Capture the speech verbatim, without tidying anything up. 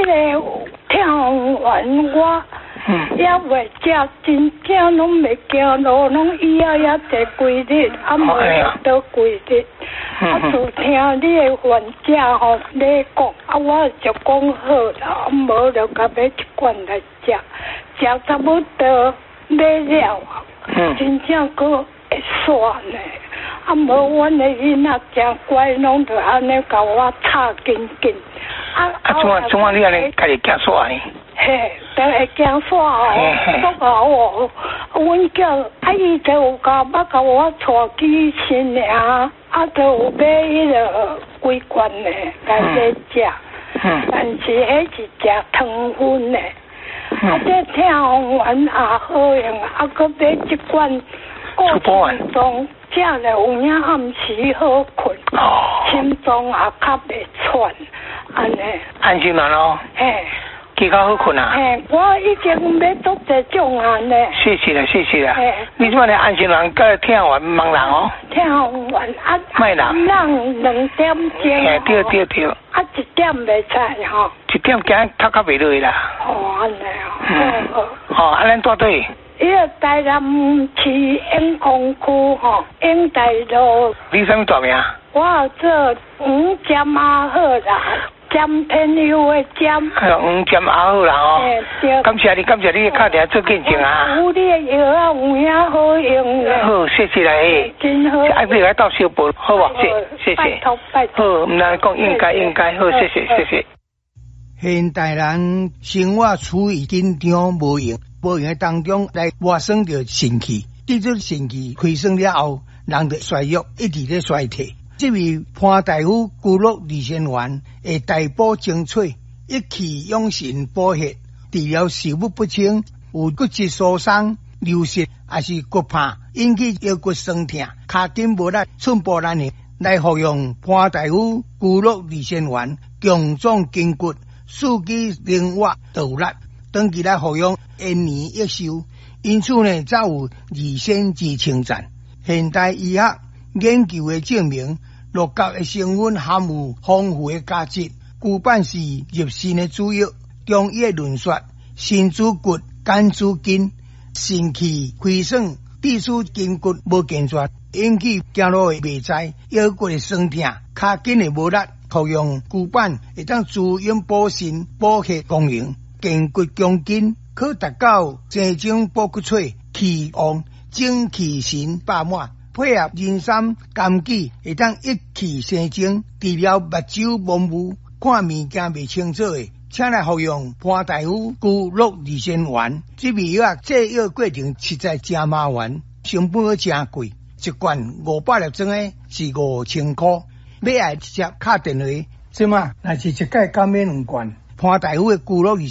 迄个跳完我。也袂食，真正拢袂行路，拢以后也坐几日，啊无倒几日。啊，就听你的患者吼咧讲，啊我就讲好啦，啊无就甲买一罐来食，食差不多买了，真正佫会煞呢。啊无阮的囡仔真乖，拢就安尼甲我吵紧紧。啊啊， 怎啊怎啊你安尼家己惊煞呢？ 嘿，都会惊煞哦，不搞哦。阮囝啊，伊就有甲捌甲我带去新尔，啊，就有买迄个几罐的来咧食。嗯。但是迄是食糖分的。嗯。啊，这跳完也好用，啊，搁买一罐固心装，食了有影暗时好困，心脏也较袂喘，安尼。 安心啦咯。嘿。比较好困啊！ 哎，我已经要做这种案嘞。 谢谢啦，谢谢啦。哎，你怎么来安心人，甲听完忙人哦？ 听完啊， 卖人。 人两点钟。 哎，对对对。 啊，一点袂使吼。 一点今日头壳袂落啦。 哦，安尼哦。嗯。 哦，啊，咱住对。 伊个台南市永康区吼，永大路。 你什么大名？ 我做五尖阿好啦。尖天佑的尖， 哎呦，嗯，尖阿好啦哦。 对。 感谢你，感谢你打电话做见证啊。 有你的药啊，有影好用的。 好，谢谢啦，嘿。 真好。 爱不来到小宝，好不？谢谢谢。 拜托拜托。 好，唔能讲应该应该，好，谢谢谢谢。 现代人生活处于紧张无用，无用的当中来活生着肾气，这种肾气亏损了后，人的衰弱一直在衰退。这位潘大夫居乐二仙丸会大补精粹，一气养神补血，治疗食物不清、有骨质疏松、流失，还是骨怕引起腰骨酸痛、脚筋无力、寸步难行，来服用潘大夫居乐二仙丸，强壮筋骨，四肢灵活度力，长期来服用延年益寿。因此呢，才有二仙之称赞。现代医学研究的证明，鹿角的成分含有丰富的价值。骨板是入肾的主药，中医的论说，肾主骨，肝主筋，肾气亏损，致使筋骨无健全，引起走路的袂在，腰骨的酸痛，脚筋的无力。服用骨板会当滋阴补肾、补血功能，健骨强筋，可达到生精补骨髓、气旺、精气神饱满。配合人参、枸杞，会当一气生精，治疗目睭模糊、看物件未清楚的，请来服用潘大夫居乐二仙丸。这味药制药过程实在真麻烦，成本真贵，一罐五百粒装的是五千块。买来直接敲电话，即嘛，若是一届减免两罐。潘大夫的居乐二